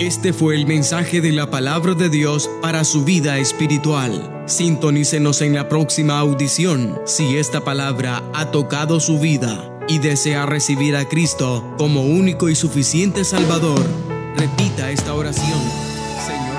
Este fue el mensaje de la palabra de Dios para su vida espiritual. Sintonícenos en la próxima audición si esta palabra ha tocado su vida y desea recibir a Cristo como único y suficiente Salvador. Repita esta oración.